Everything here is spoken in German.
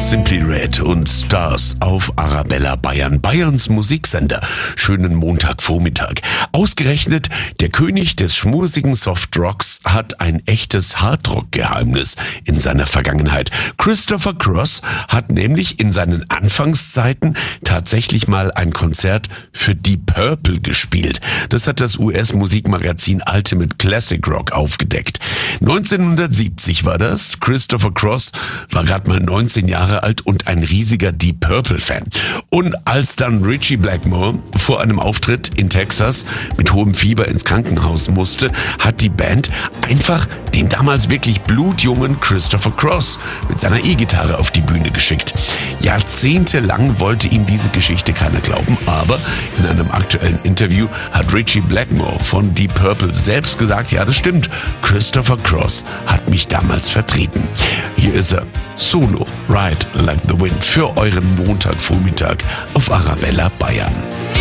Simply Red und Stars auf Arabella Bayern, Bayerns Musiksender. Schönen Montagvormittag. Ausgerechnet der König des schmusigen Softrocks hat ein echtes Hardrock-Geheimnis in seiner Vergangenheit. Christopher Cross hat nämlich in seinen Anfangszeiten tatsächlich mal ein Konzert für Deep Purple gespielt. Das hat das US-Musikmagazin Ultimate Classic Rock aufgedeckt. 1970 war das. Christopher Cross war gerade mal 19 Jahre alt und ein riesiger Deep Purple-Fan. Und als dann Ritchie Blackmore vor einem Auftritt in Texas mit hohem Fieber ins Krankenhaus musste, hat die Band einfach den damals wirklich blutjungen Christopher Cross mit seiner E-Gitarre auf die Bühne geschickt. Jahrzehntelang wollte ihm diese Geschichte keiner glauben, aber in einem aktuellen Interview hat Ritchie Blackmore von Deep Purple selbst gesagt, ja, das stimmt, Christopher Cross hat mich damals vertreten. Hier ist er, solo, Ride Like the Wind, für euren Montagvormittag auf Arabella Bayern.